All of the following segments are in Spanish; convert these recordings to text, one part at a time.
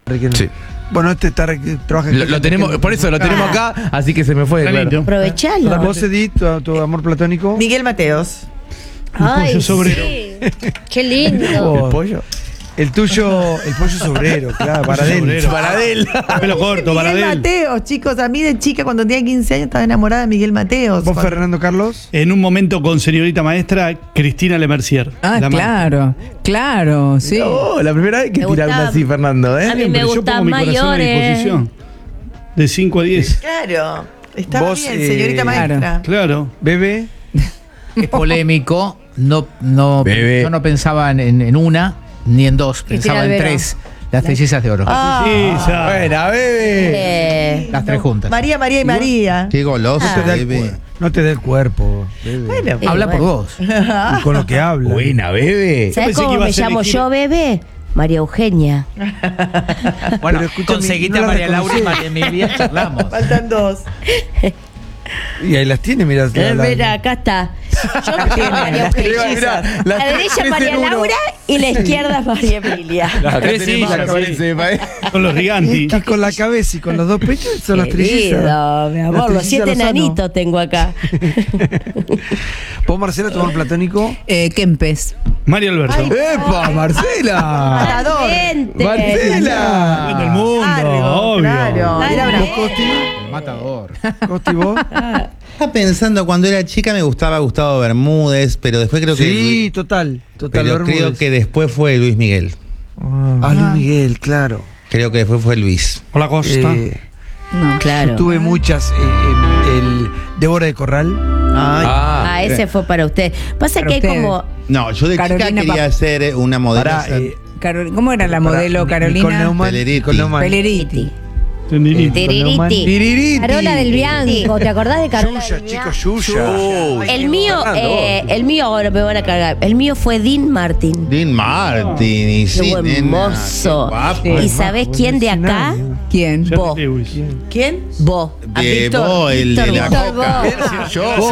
Sí. Bueno, trabaja en Lo tenemos, por eso lo tenemos acá, así que se me fue. Claro. Aprovechalo. ¿Vos, Edith, tu amor platónico? Miguel Mateos. Ay, pollo sobrero. sí. Qué lindo. ¿El pollo? El tuyo, el pollo sobrero, claro, Baradel. Pelo corto, Miguel Baradel. Mateos, chicos. A mí de chica, cuando tenía 15 años, estaba enamorada de Miguel Mateos. ¿Vos, Fernando Carlos? En un momento con señorita maestra, Cristina Lemercier. Ah, La claro, sí. Oh, la primera vez que Me tiraron gustaba- así, Fernando, ¿eh? A mí me Pero yo gustan pongo mi corazón a mayores. disposición. De 5 a 10. Claro. Estaba Vos, bien, señorita maestra. Claro. Bebé. Es polémico. Bebé. Yo no pensaba en una ni en dos, pensaba en Albero. 3. Las trillizas de oro. Sí, ya. Buena, bebé. Las 3 juntas. María y María. Qué goloso, bebé. No te da el cuerpo, bebé. Bueno. Habla por vos. Y con lo que habla. Buena, bebé. ¿Sabes pensé que cómo iba a me ser llamo elegir- yo, bebé? María Eugenia. Bueno, Pero escúchame, conseguite no a la María Laura y reconocés. María Emilia, charlamos. Faltan 2. Y ahí las tiene, mirá. Mira, acá está. Yo tiene, María las Eugenia. Mirá, A la derecha María Laura y la izquierda María Emilia. Acá Tres tenés sillas, la cabeza, Con los giganti. Y con la cabeza y con los dos pechos son las trillizas. Querido, mi amor, Las los 7 trillizas Lozano. enanitos tengo acá. ¿Vos, Marcela, tu amor platónico? Kempes. Mario Alberto. ¡Epa, Marcela! Matador. Gente. ¡Marcela! Buen del mundo, obvio. Claro. Era una Matador. Costi, ¿vos? Estaba pensando, cuando era chica me gustaba Gustavo Bermúdez, pero después creo que. Sí, total. pero Bermúdez. creo que después fue Luis Miguel. Luis Miguel, claro. Creo que después fue Luis. Hola, Costa. No. Claro. Yo tuve muchas. El Débora de Corral. Ah, ese fue para usted. Pasa Para que hay usted. como. No, yo de Carolina chica quería ser una modelo. Pará, ¿Cómo era la modelo Nicole Carolina? Neumann. Peleriti. Nicole Neumann. Peleriti. Tendinito. Tiririti. Tiririti. Carola del Bianco. ¿Te acordás de Carola Yuya, del Bianco? chicos, Yuya. El mío ahora me van a cargar. El mío fue Dean Martin. Dean Martin. Y sí, Qué nena, hermoso. qué guapo. ¿Y sabés quién de acá? ¿Quién? Jerry Vos. Lewis. ¿Quién? Vos. A De Víctor. vos, el de la Víctor coca. Vos.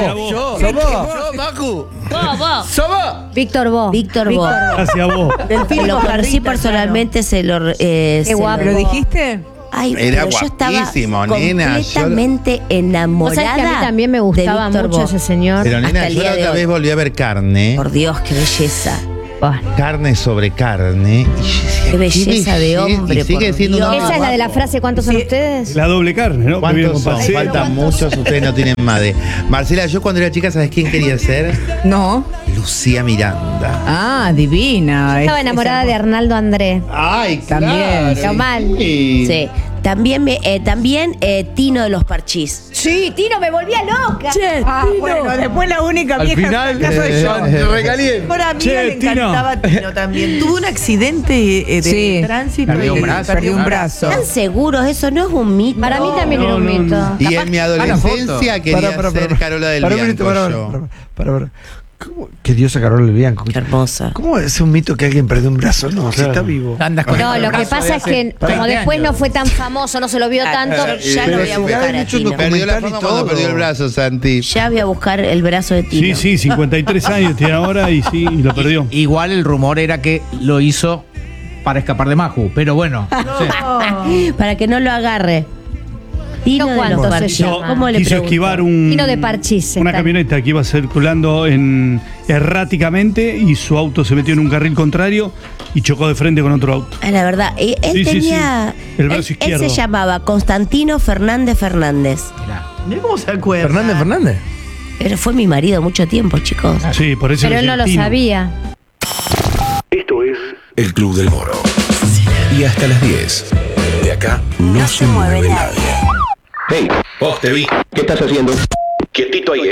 Yo, Macu. Vos. Somos. Víctor Vos. Víctor Vos. Gracias a vos. Del film Lo conocí Jarrita, personalmente, se lo. Qué guapo. ¿Lo dijiste? Ay, Era pero yo estaba guapísimo, nena. completamente enamorada. Vos sabés que a mí también me gustaba de Víctor mucho Vos. ese señor. Pero Hasta nena, el yo día la de otra hoy. vez volví a ver carne. Por Dios, qué belleza. Carne sobre carne. Y yo decía, Qué belleza de hombre, Y sigue por siendo Dios. un hombre Esa es la de la guapo. frase ¿cuántos son ustedes? La doble carne, ¿no? Que viene ¿Cuántos con son? paseo. Faltan muchos, ustedes no tienen madre. Marcela, yo cuando era chica, ¿sabes quién quería ser? No. Lucía Miranda. Ah, divina. Estaba enamorada de Arnaldo André. Ay, También. Pero mal. Sí. También, Tino de los Parchís. Sí, Tino, me volvía loca. Ah, bueno, después la única Al vieja final, caso soy yo. recaliente. Por a mí Che, le encantaba Tino también. Tuvo un accidente de Sí. tránsito. Perdió y un brazo. Perdió un brazo. ¿Están seguros? Eso no es un mito. Para mí también era un mito. Y en mi adolescencia quería ser Carola del Para un Bianco. minuto, yo. para. ¿Cómo? Qué diosa Carola del Bianco. Qué hermosa. ¿Cómo es un mito que alguien perdió un brazo? No, si está vivo. Andas con No, el lo que brazo pasa de es que hace como 20 después no años. fue tan famoso, no se lo vio tanto. Ya lo voy a buscar a Tino. Perdió la Documental y fama cuando todo. perdió el brazo, Santi. Ya voy a buscar el brazo de Tino. Sí, 53 años tiene ahora y sí, y lo perdió. Igual el rumor era que lo hizo para escapar de Maju, pero bueno. No sé. Para que no lo agarre. Tino de ¿Cuánto los se Parchís. llama? ¿Cómo le Quiso pregunto? esquivar un, Tino de Parchís, una está. camioneta que iba circulando erráticamente y su auto se metió en un carril contrario y chocó de frente con otro auto. Ah, la verdad, él Sí, sí, tenía. sí. El brazo él izquierdo. se llamaba Constantino Fernández Fernández. Mirá. Mirá cómo se acuerda. Fernández. Pero fue mi marido mucho tiempo, chicos. Sí, por eso Pero él no lo Tino. sabía. Esto es El Club del Moro. Y hasta las 10. De acá no se mueve nadie. Hey, vos te vi. ¿Qué estás haciendo? Quietito ahí,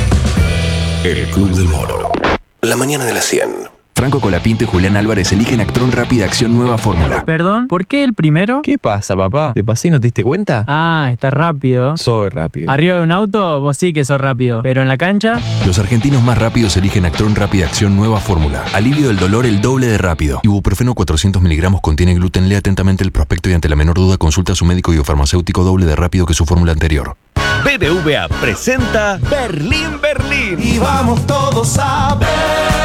El Club del Moro. La mañana de las 100. Franco Colapinto y Julián Álvarez eligen Actron Rápida Acción Nueva Fórmula. Perdón, ¿por qué el primero? ¿Qué pasa, papá? ¿Te pasé y no te diste cuenta? Ah, está rápido. Soy rápido. Arriba de un auto, vos sí que sos rápido. Pero en la cancha, Los argentinos más rápidos eligen Actron Rápida Acción Nueva Fórmula. Alivio del dolor el doble de rápido. Ibuprofeno 400 miligramos contiene gluten. Lea atentamente el prospecto y ante la menor duda consulta a su médico biofarmacéutico doble de rápido que su fórmula anterior. BBVA presenta Berlín, Berlín. Y vamos todos a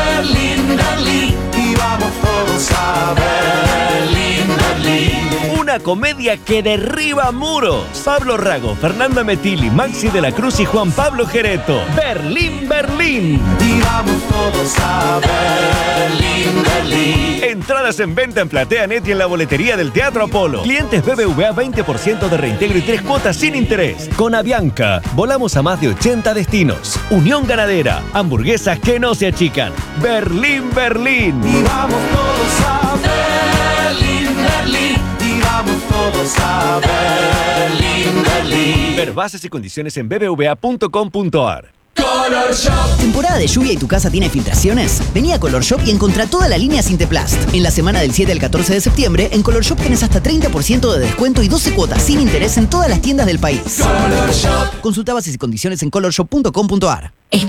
Berlín, Berlín. Y vamos todos a Berlín, Berlín. Una una comedia que derriba muros. Pablo Rago, Fernanda Metilli, Maxi de la Cruz y Juan Pablo Gereto. Berlín, Berlín. Y vamos todos a Berlín, Berlín. Entradas en venta en PlateaNet y en la boletería del Teatro Apolo. Clientes BBVA 20% de reintegro y 3 cuotas sin interés. Con Avianca, volamos a más de 80 destinos. Unión Ganadera, hamburguesas que no se achican. Berlín, Berlín. Y vamos todos a Berlín, Berlín. Y vamos todos a Berlín, Berlín. Ver bases y condiciones en bbva.com.ar. Color Shop. ¿Temporada de lluvia y tu casa tiene filtraciones? Vení a Color Shop y encontrá toda la línea Sinteplast. En la semana del 7 al 14 de septiembre, en Color Shop tenés hasta 30% de descuento y 12 cuotas sin interés en todas las tiendas del país. Color Shop. Consulta bases y condiciones en colorshop.com.ar.